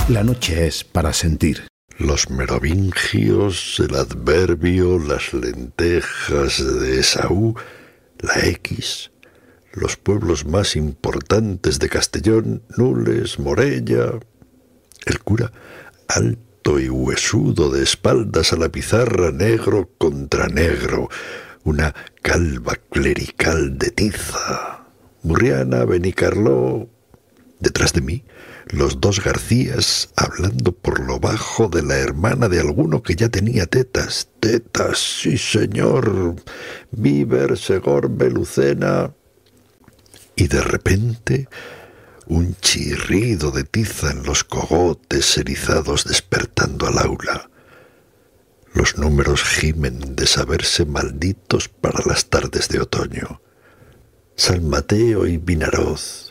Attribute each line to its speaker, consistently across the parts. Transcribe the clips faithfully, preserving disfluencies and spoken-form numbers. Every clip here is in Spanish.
Speaker 1: La noche es para sentir.
Speaker 2: Los merovingios, el adverbio, las lentejas de Esaú, la X, los pueblos más importantes de Castellón, Nules, Morella. El cura, alto y huesudo, de espaldas a la pizarra, negro contra negro, una calva clerical de tiza. Murriana, Benicarló. Detrás de mí, los dos Garcías hablando por lo bajo de la hermana de alguno que ya tenía tetas. Tetas, sí señor. Víber, Segorbe, Lucena. Y de repente, un chirrido de tiza en los cogotes erizados despertando al aula. Los números gimen de saberse malditos para las tardes de otoño. San Mateo y Vinaroz.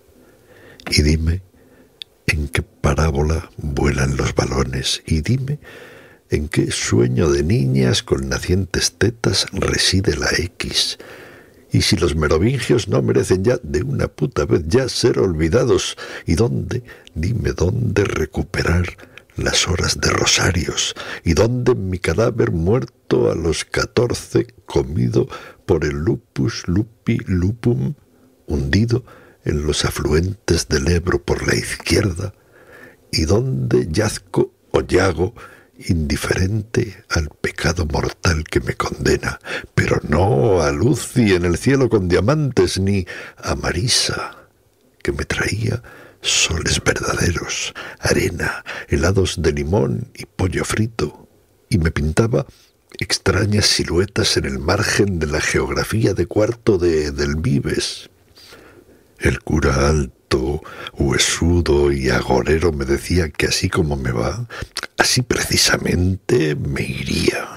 Speaker 2: Y dime en qué parábola vuelan los balones, y dime en qué sueño de niñas con nacientes tetas reside la X. Y si los merovingios no merecen ya de una puta vez ya ser olvidados, ¿y dónde, dime dónde recuperar las horas de rosarios? ¿Y dónde mi cadáver muerto a los catorce, comido por el lupus lupi lupum, hundido en los afluentes del Ebro por la izquierda? ¿Y dónde yazco o yago, indiferente al pecado mortal que me condena? Pero no a Lucy en el cielo con diamantes, ni a Marisa, que me traía soles verdaderos, arena, helados de limón y pollo frito, y me pintaba extrañas siluetas en el margen de la geografía de cuarto de Edelvives. El cura alto, huesudo y agorero me decía que así como me va, así precisamente me iría.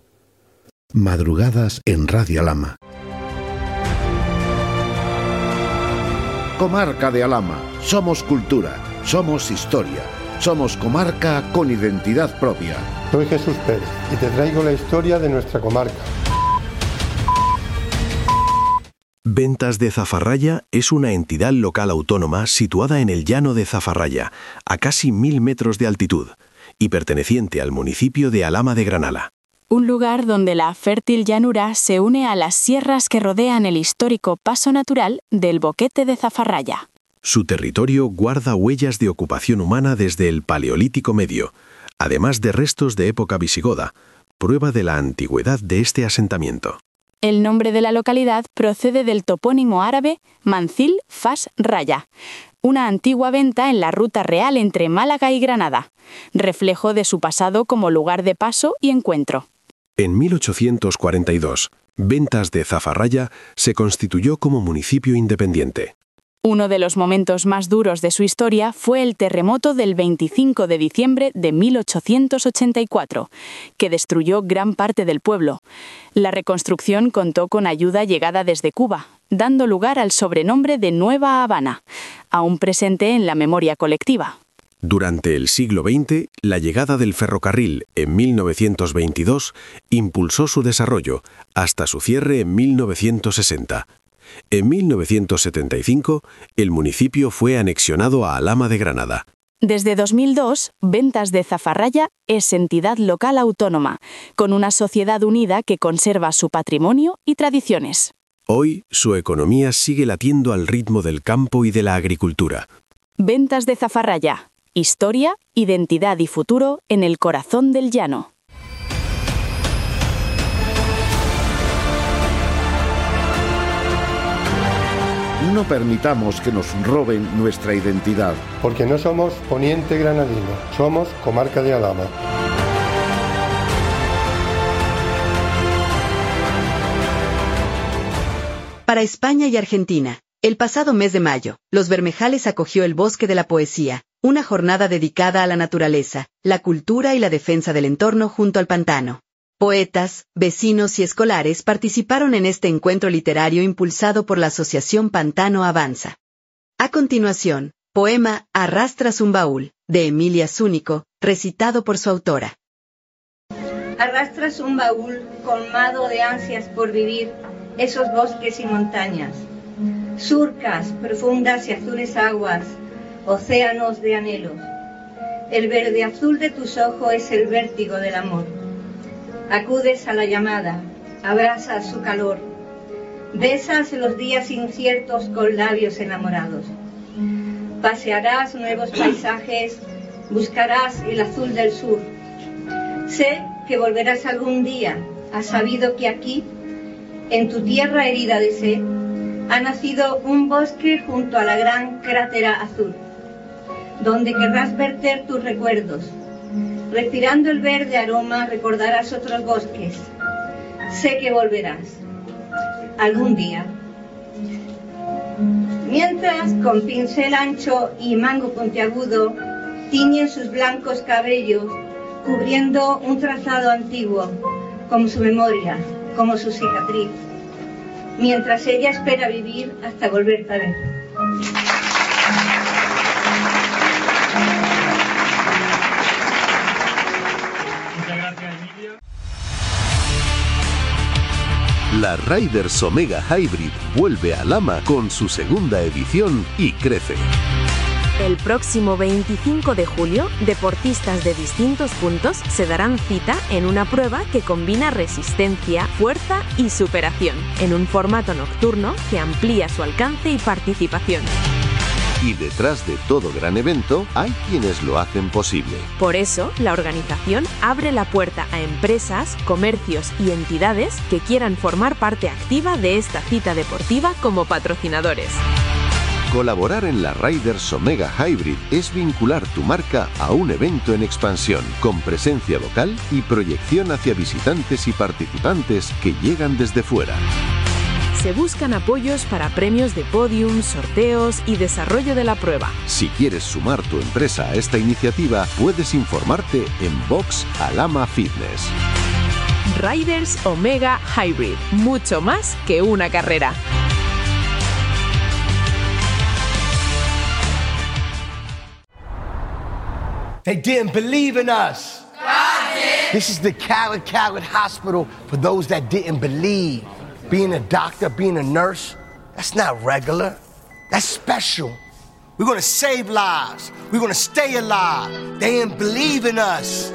Speaker 1: Madrugadas en Radio Alhama. Comarca de Alhama. Somos cultura, somos historia, somos comarca con identidad propia.
Speaker 3: Soy Jesús Pérez y te traigo la historia de nuestra comarca.
Speaker 4: Ventas de Zafarraya es una entidad local autónoma situada en el llano de Zafarraya, a casi mil metros de altitud, y perteneciente al municipio de Alhama de Granala.
Speaker 5: Un lugar donde la fértil llanura se une a las sierras que rodean el histórico paso natural del Boquete de Zafarraya.
Speaker 4: Su territorio guarda huellas de ocupación humana desde el Paleolítico Medio, además de restos de época visigoda, prueba de la antigüedad de este asentamiento.
Speaker 5: El nombre de la localidad procede del topónimo árabe Mancil Fas Raya, una antigua venta en la ruta real entre Málaga y Granada, reflejo de su pasado como lugar de paso y encuentro.
Speaker 4: En mil ochocientos cuarenta y dos, Ventas de Zafarraya se constituyó como municipio independiente.
Speaker 5: Uno de los momentos más duros de su historia fue el terremoto del veinticinco de diciembre de mil ochocientos ochenta y cuatro, que destruyó gran parte del pueblo. La reconstrucción contó con ayuda llegada desde Cuba, dando lugar al sobrenombre de Nueva Habana, aún presente en la memoria colectiva.
Speaker 4: Durante el siglo veinte, la llegada del ferrocarril en mil novecientos veintidós impulsó su desarrollo, hasta su cierre en mil novecientos sesenta. En mil novecientos setenta y cinco, el municipio fue anexionado a Alhama de Granada.
Speaker 5: Desde dos mil dos, Ventas de Zafarraya es entidad local autónoma, con una sociedad unida que conserva su patrimonio y tradiciones.
Speaker 4: Hoy, su economía sigue latiendo al ritmo del campo y de la agricultura.
Speaker 5: Ventas de Zafarraya. Historia, identidad y futuro en el corazón del llano.
Speaker 1: No permitamos que nos roben nuestra identidad.
Speaker 3: Porque no somos poniente granadino, somos comarca de Alhama.
Speaker 6: Para España y Argentina, el pasado mes de mayo, Los Bermejales acogió el Bosque de la Poesía, una jornada dedicada a la naturaleza, la cultura y la defensa del entorno junto al pantano. Poetas, vecinos y escolares participaron en este encuentro literario impulsado por la Asociación Pantano Avanza. A continuación, poema Arrastras un baúl, de Emilia Zúñigo, recitado por su autora.
Speaker 7: Arrastras un baúl colmado de ansias por vivir esos bosques y montañas, surcas, profundas y azules aguas, océanos de anhelos. el verde azul de tus ojos es el vértigo del amor. Acudes a la llamada, abrazas su calor, besas los días inciertos con labios enamorados. Pasearás nuevos paisajes, buscarás el azul del sur. Sé que volverás algún día, has sabido que aquí, en tu tierra herida de sed, ha nacido un bosque junto a la gran crátera azul, donde querrás verter tus recuerdos. Respirando el verde aroma recordarás otros bosques. Sé que volverás algún día. Mientras, con pincel ancho y mango puntiagudo, tiñen sus blancos cabellos, cubriendo un trazado antiguo, como su memoria, como su cicatriz, mientras ella espera vivir hasta volverte a ver.
Speaker 8: Muchas gracias, Emilia.
Speaker 4: La Riders Omega Hybrid vuelve a Lama con su segunda edición y crece.
Speaker 9: El próximo veinticinco de julio, deportistas de distintos puntos se darán cita en una prueba que combina resistencia, fuerza y superación, en un formato nocturno que amplía su alcance y participación.
Speaker 4: Y detrás de todo gran evento hay quienes lo hacen posible.
Speaker 9: Por eso, la organización abre la puerta a empresas, comercios y entidades que quieran formar parte activa de esta cita deportiva como patrocinadores.
Speaker 4: Colaborar en la Riders Omega Hybrid es vincular tu marca a un evento en expansión, con presencia local y proyección hacia visitantes y participantes que llegan desde fuera.
Speaker 9: Se buscan apoyos para premios de podium, sorteos y desarrollo de la prueba.
Speaker 4: Si quieres sumar tu empresa a esta iniciativa, puedes informarte en Box Alama Fitness.
Speaker 9: Riders Omega Hybrid, mucho más que una carrera.
Speaker 10: They didn't believe in us.
Speaker 11: God did.
Speaker 10: This is the Khaled Khaled Hospital for those that didn't believe. Being a doctor, being a nurse, that's not regular. That's special. We're gonna save lives. We're gonna stay alive. They didn't believe in us.